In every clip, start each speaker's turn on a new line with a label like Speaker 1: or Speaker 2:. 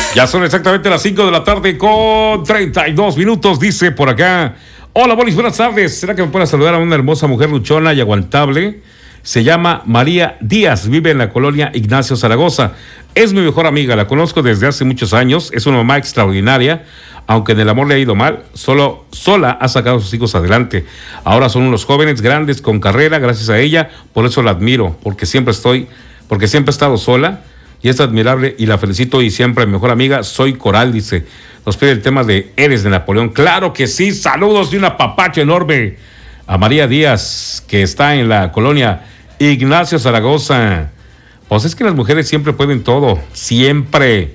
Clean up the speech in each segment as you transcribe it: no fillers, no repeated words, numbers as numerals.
Speaker 1: Ya son exactamente las 5 de la tarde con 32 minutos, dice por acá. Hola, Bolis, buenas tardes. ¿Será que me puede saludar a una hermosa mujer luchona y aguantable? Se llama María Díaz, vive en la colonia Ignacio Zaragoza. Es mi mejor amiga, la conozco desde hace muchos años, es una mamá extraordinaria, aunque en el amor le ha ido mal, sola ha sacado a sus hijos adelante. Ahora son unos jóvenes grandes con carrera, gracias a ella, por eso la admiro, porque siempre he estado sola y es admirable y la felicito y siempre mi mejor amiga, soy Coral, dice. Nos pide el tema de Eres de Napoleón. Claro que sí, saludos y un apapacho enorme a María Díaz, que está en la colonia Ignacio Zaragoza. Pues es que las mujeres siempre pueden todo, siempre.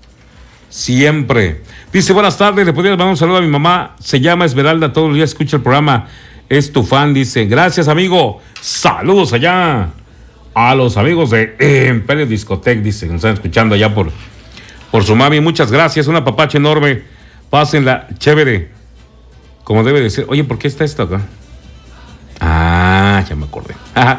Speaker 1: Dice, buenas tardes, le podría mandar un saludo a mi mamá, se llama Esmeralda, todos los días escucha el programa, es tu fan, dice. Gracias, amigo, saludos allá a los amigos de Imperio Discotec, dice, que nos están escuchando allá por su mami. Muchas gracias, una papacha enorme, pásenla chévere, como debe de ser. Oye, ¿por qué está esto acá? Ah, ya me acordé.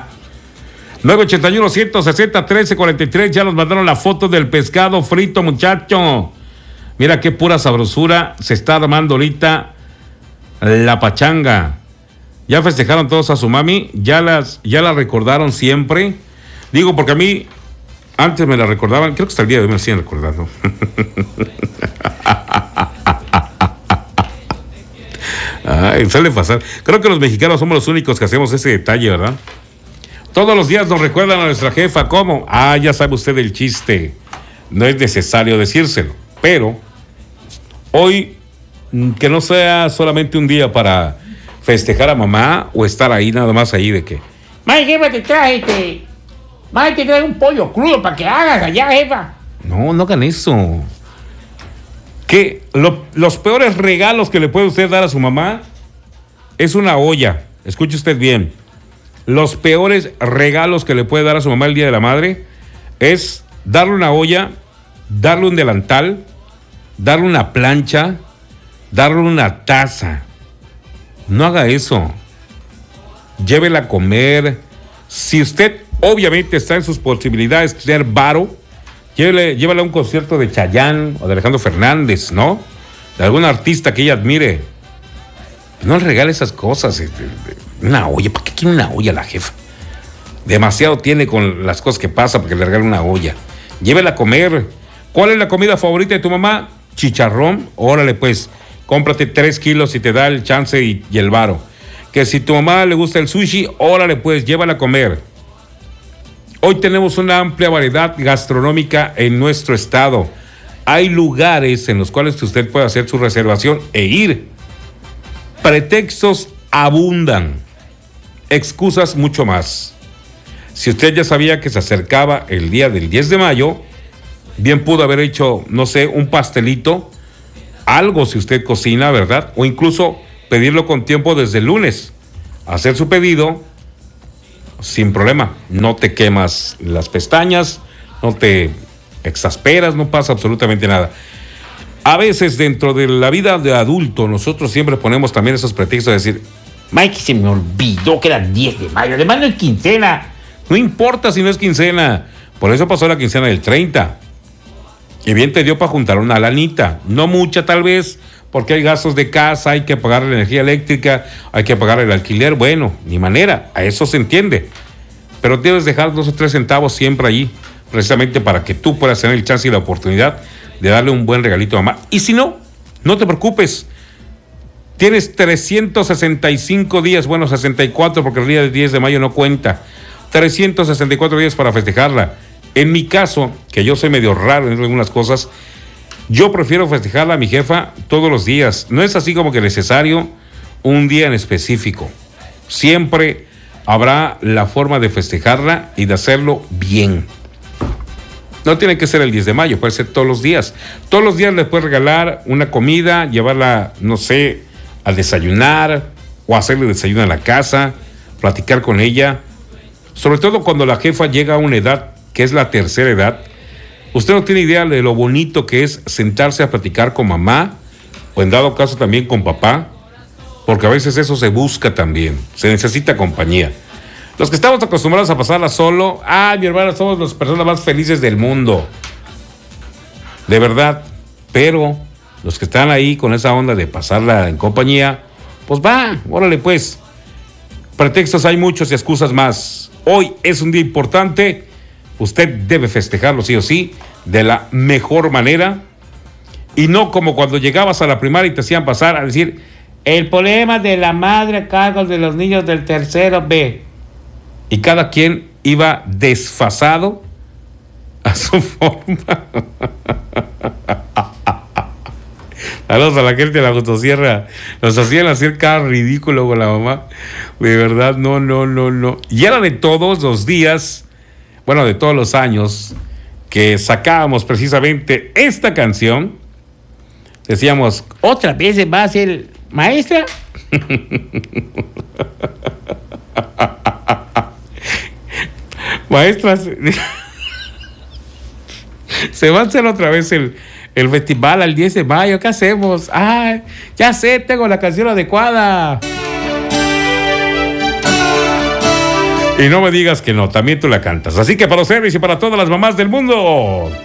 Speaker 1: 981-160-1343, ya nos mandaron la foto del pescado frito, muchacho. Mira qué pura sabrosura se está armando ahorita la pachanga. Ya festejaron todos a su mami, ya la recordaron siempre. Digo, porque a mí antes me la recordaban, creo que hasta el día de hoy me la siguen recordando. Ay, suele pasar. Creo que los mexicanos somos los únicos que hacemos ese detalle, ¿verdad? Todos los días nos recuerdan a nuestra jefa, ¿cómo? Ah, ya sabe usted el chiste. No es necesario decírselo, pero hoy, que no sea solamente un día para festejar a mamá o estar ahí nada más ahí de que...
Speaker 2: May, jefa, te trae un pollo crudo para que hagas allá, jefa.
Speaker 1: No hagan eso. Que los peores regalos que le puede usted dar a su mamá es una olla. Escuche usted bien. Los peores regalos que le puede dar a su mamá el Día de la Madre es darle una olla, darle un delantal, darle una plancha, darle una taza. No haga eso. Llévela a comer. Si usted obviamente está en sus posibilidades de tener varo, llévala a un concierto de Chayanne o de Alejandro Fernández, ¿no? De algún artista que ella admire. No le regale esas cosas. Una olla, ¿para qué quiere una olla la jefa? Demasiado tiene con las cosas que pasa para que le regale una olla. Llévela a comer. ¿Cuál es la comida favorita de tu mamá? Chicharrón. Órale, pues, cómprate 3 kilos y te da el chance y el varo. Que si tu mamá le gusta el sushi, órale, pues, llévala a comer. Hoy tenemos una amplia variedad gastronómica en nuestro estado. Hay lugares en los cuales usted puede hacer su reservación e ir. Pretextos abundan, excusas mucho más. Si usted ya sabía que se acercaba el día del 10 de mayo, bien pudo haber hecho, no sé, un pastelito, algo si usted cocina, ¿verdad? O incluso pedirlo con tiempo desde el lunes. Hacer su pedido sin problema. No te quemas las pestañas, no te exasperas, no pasa absolutamente nada. A veces dentro de la vida de adulto nosotros siempre ponemos también esos pretextos de decir,
Speaker 2: Mike, se me olvidó que era 10 de mayo, además no es quincena.
Speaker 1: No importa si no es quincena, por eso pasó la quincena del 30. Y bien te dio para juntar una lanita, no mucha tal vez, porque hay gastos de casa, hay que pagar la energía eléctrica, hay que pagar el alquiler, bueno, ni manera, a eso se entiende. Pero debes dejar 2 o 3 centavos siempre allí, precisamente para que tú puedas tener el chance y la oportunidad de darle un buen regalito a mamá. Y si no, no te preocupes. Tienes 365 días, bueno, 64, porque el día del 10 de mayo no cuenta. 364 días para festejarla. En mi caso, que yo soy medio raro en algunas cosas, yo prefiero festejarla a mi jefa todos los días. No es así como que necesario un día en específico. Siempre habrá la forma de festejarla y de hacerlo bien. No tiene que ser el 10 de mayo, puede ser todos los días. Todos los días le puedes regalar una comida, llevarla, no sé, a desayunar o hacerle desayuno en la casa, platicar con ella. Sobre todo cuando la jefa llega a una edad que es la tercera edad. Usted no tiene idea de lo bonito que es sentarse a platicar con mamá o en dado caso también con papá, porque a veces eso se busca también, se necesita compañía. Los que estamos acostumbrados a pasarla solo, mi hermana, somos las personas más felices del mundo. de verdad, pero los que están ahí con esa onda de pasarla en compañía, pues va, órale pues. Pretextos hay muchos y excusas más. Hoy es un día importante, usted debe festejarlo sí o sí, de la mejor manera, y no como cuando llegabas a la primaria y te hacían pasar a decir, el problema de la madre a cargo de los niños del tercero B. Y cada quien iba desfasado a su forma. Saludos a la gente de la Autosierra. Nos hacían hacer cada ridículo con la mamá. De verdad, no. Y era de todos los días, bueno, de todos los años, que sacábamos precisamente esta canción. Decíamos,
Speaker 2: ¿Otra vez va a ser maestra?
Speaker 1: maestras, se va a hacer otra vez el festival al 10 de mayo, ¿qué hacemos? Ah, ya sé, tengo la canción adecuada. Y no me digas que no, también tú la cantas. Así que para ustedes y para todas las mamás del mundo,